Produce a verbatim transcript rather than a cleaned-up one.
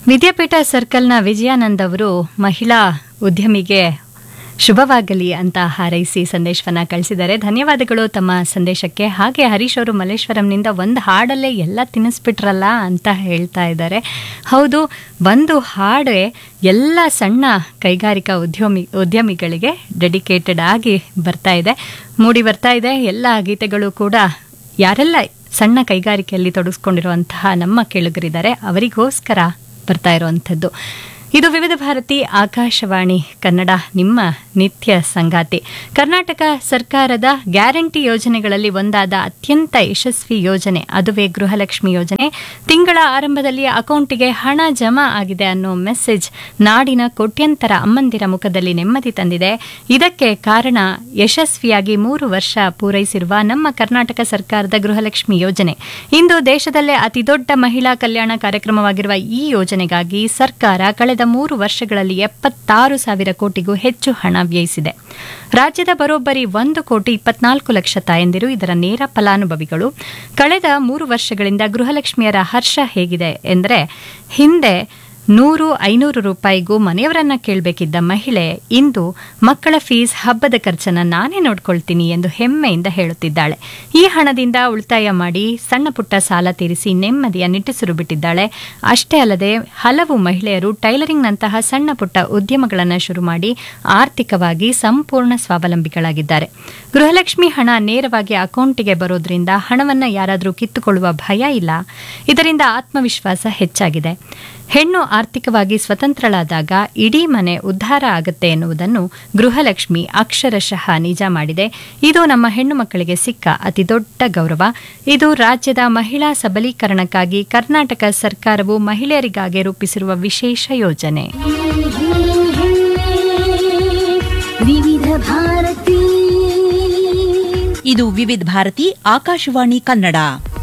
ವಿದ್ಯಾಪೀಠ ಸರ್ಕಲ್ನ ವಿಜಯಾನಂದ್ ಅವರು ಮಹಿಳಾ ಉದ್ಯಮಿಗೆ ಶುಭವಾಗಲಿ ಅಂತ ಹಾರೈಸಿ ಸಂದೇಶವನ್ನ ಕಳಿಸಿದ್ದಾರೆ. ಧನ್ಯವಾದಗಳು ತಮ್ಮ ಸಂದೇಶಕ್ಕೆ. ಹಾಗೆ ಹರೀಶ್ ಅವರು ಮಲ್ಲೇಶ್ವರಂನಿಂದ ಒಂದು ಹಾಡಲ್ಲೇ ಎಲ್ಲ ತಿನ್ನಿಸ್ಬಿಟ್ರಲ್ಲ ಅಂತ ಹೇಳ್ತಾ ಇದ್ದಾರೆ. ಹೌದು, ಒಂದು ಹಾಡೇ ಎಲ್ಲ ಸಣ್ಣ ಕೈಗಾರಿಕಾ ಉದ್ಯಮಿ ಉದ್ಯಮಿಗಳಿಗೆ ಡೆಡಿಕೇಟೆಡ್ ಆಗಿ ಬರ್ತಾ ಇದೆ, ಮೂಡಿ ಬರ್ತಾ ಇದೆ. ಎಲ್ಲ ಗೀತೆಗಳು ಕೂಡ ಯಾರೆಲ್ಲ ಸಣ್ಣ ಕೈಗಾರಿಕೆಯಲ್ಲಿ ತೊಡಗಿಸ್ಕೊಂಡಿರುವಂತಹ ನಮ್ಮ ಕೇಳುಗರಿದ್ದಾರೆ ಅವರಿಗೋಸ್ಕರ ಬರ್ತಾ ಇರುವಂಥದ್ದು. ಇದು ವಿವಿಧ ಭಾರತಿ ಆಕಾಶವಾಣಿ ಕನ್ನಡ, ನಿಮ್ಮ ನಿತ್ಯ ಸಂಗಾತಿ. ಕರ್ನಾಟಕ ಸರ್ಕಾರದ ಗ್ಯಾರಂಟಿ ಯೋಜನೆಗಳಲ್ಲಿ ಒಂದಾದ ಅತ್ಯಂತ ಯಶಸ್ವಿ ಯೋಜನೆ ಅದುವೇ ಗೃಹಲಕ್ಷ್ಮಿ ಯೋಜನೆ. ತಿಂಗಳ ಆರಂಭದಲ್ಲಿ ಅಕೌಂಟಿಗೆ ಹಣ ಜಮಾ ಆಗಿದೆ ಅನ್ನೋ ಮೆಸೇಜ್ ನಾಡಿನ ಕೋಟ್ಯಂತರ ಅಮ್ಮಂದಿರ ಮುಖದಲ್ಲಿ ನೆಮ್ಮದಿ ತಂದಿದೆ. ಇದಕ್ಕೆ ಕಾರಣ ಯಶಸ್ವಿಯಾಗಿ ಮೂರು ವರ್ಷ ಪೂರೈಸಿರುವ ನಮ್ಮ ಕರ್ನಾಟಕ ಸರ್ಕಾರದ ಗೃಹಲಕ್ಷ್ಮಿ ಯೋಜನೆ. ಇಂದು ದೇಶದಲ್ಲೇ ಅತಿದೊಡ್ಡ ಮಹಿಳಾ ಕಲ್ಯಾಣ ಕಾರ್ಯಕ್ರಮವಾಗಿರುವ ಈ ಯೋಜನೆಗಾಗಿ ಸರ್ಕಾರ ಕಳೆದ ಮೂರು ವರ್ಷಗಳಲ್ಲಿ ಎಪ್ಪತ್ತಾರು ಸಾವಿರ ಕೋಟಿಗೂ ಹೆಚ್ಚು ಹಣ ವ್ಯಯಿಸಿದೆ. ರಾಜ್ಯದ ಬರೋಬ್ಬರಿ ಒಂದು ಕೋಟಿ ಇಪ್ಪತ್ನಾಲ್ಕು ಲಕ್ಷ ತಾಯಂದಿರು ಇದರ ನೇರ ಫಲಾನುಭವಿಗಳು. ಕಳೆದ ಮೂರು ವರ್ಷಗಳಿಂದ ಗೃಹಲಕ್ಷ್ಮಿಯರ ಹರ್ಷ ಹೇಗಿದೆ ಎಂದರೆ, ಹಿಂದೆ ನೂರು ಐನೂರು ರೂಪಾಯಿಗೂ ಮನೆಯವರನ್ನ ಕೇಳಬೇಕಿದ್ದ ಮಹಿಳೆ ಇಂದು ಮಕ್ಕಳ ಫೀಸ್, ಹಬ್ಬದ ಖರ್ಚನ್ನ ನಾನೇ ನೋಡ್ಕೊಳ್ತೀನಿ ಎಂದು ಹೆಮ್ಮೆಯಿಂದ ಹೇಳುತ್ತಿದ್ದಾಳೆ. ಈ ಹಣದಿಂದ ಉಳಿತಾಯ ಮಾಡಿ ಸಣ್ಣ ಪುಟ್ಟ ಸಾಲ ತೀರಿಸಿ ನೆಮ್ಮದಿಯ ನಿಟ್ಟುಸಿರು ಬಿಟ್ಟಿದ್ದಾಳೆ. ಅಷ್ಟೇ ಅಲ್ಲದೆ ಹಲವು ಮಹಿಳೆಯರು ಟೈಲರಿಂಗ್ನಂತಹ ಸಣ್ಣ ಪುಟ್ಟ ಉದ್ಯಮಗಳನ್ನು ಶುರು ಮಾಡಿ ಆರ್ಥಿಕವಾಗಿ ಸಂಪೂರ್ಣ ಸ್ವಾವಲಂಬಿಗಳಾಗಿದ್ದಾರೆ. ಗೃಹಲಕ್ಷ್ಮಿ ಹಣ ನೇರವಾಗಿ ಅಕೌಂಟಿಗೆ ಬರೋದ್ರಿಂದ ಹಣವನ್ನ ಯಾರಾದರೂ ಕಿತ್ತುಕೊಳ್ಳುವ ಭಯ ಇಲ್ಲ. ಇದರಿಂದ ಆತ್ಮವಿಶ್ವಾಸ ಹೆಚ್ಚಾಗಿದೆ. ಹೆಣ್ಣು ಆರ್ಥಿಕವಾಗಿ ಸ್ವತಂತ್ರಳಾದಾಗ ಇಡೀ ಮನೆ ಉದ್ಧಾರ ಆಗುತ್ತೆ ಎನ್ನುವುದನ್ನು ಗೃಹಲಕ್ಷ್ಮಿ ಅಕ್ಷರಶಃ ನಿಜ ಮಾಡಿದೆ. ಇದು ನಮ್ಮ ಹೆಣ್ಣು ಮಕ್ಕಳಿಗೆ ಸಿಕ್ಕ ಅತಿದೊಡ್ಡ ಗೌರವ. ಇದು ರಾಜ್ಯದ ಮಹಿಳಾ ಸಬಲೀಕರಣಕ್ಕಾಗಿ ಕರ್ನಾಟಕ ಸರ್ಕಾರವು ಮಹಿಳೆಯರಿಗಾಗಿ ರೂಪಿಸಿರುವ ವಿಶೇಷ ಯೋಜನೆ. ವಿವಿಧ ಭಾರತಿ ಇದು ವಿವಿಧ ಭಾರತಿ ಆಕಾಶವಾಣಿ ಕನ್ನಡ.